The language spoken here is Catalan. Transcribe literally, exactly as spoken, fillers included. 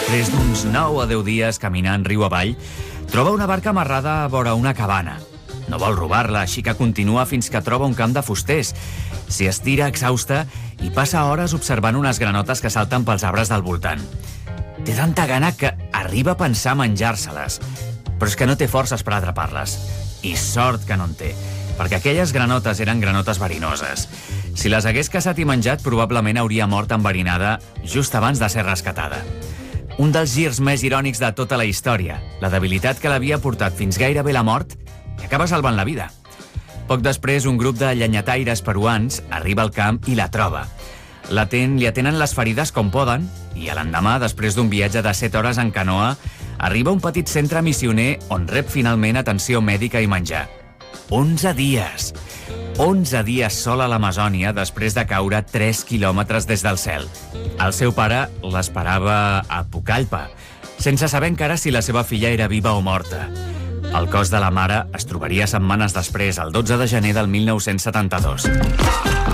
després d'uns nou o deu dies caminant riu avall, troba una barca amarrada a vora una cabana. No vol robar-la, així que continua fins que troba un camp de fusters. S'hi estira exhausta i passa hores observant unes granotes que salten pels arbres del voltant. Té tanta gana que arriba a pensar menjar-se-les, però és que no té forces per atrapar-les. I sort que no en té, perquè aquelles granotes eren granotes verinoses. Si les hagués caçat i menjat, probablement hauria mort enverinada just abans de ser rescatada. Un dels girs més irònics de tota la història, la debilitat que l'havia portat fins gairebé la mort, i acaba salvant la vida. Poc després, un grup de llenyataires peruans arriba al camp i la troba. L'aten, li atenen les ferides com poden i a l'endemà, després d'un viatge de set hores en canoa, arriba a un petit centre missioner on rep finalment atenció mèdica i menjar. Onze dies! Onze dies sol a l'Amazònia després de caure tres quilòmetres des del cel. El seu pare l'esperava a Pucallpa, sense saber encara si la seva filla era viva o morta. El cos de la mare es trobaria setmanes després, el dotze de gener del mil nou-cents setanta-dos.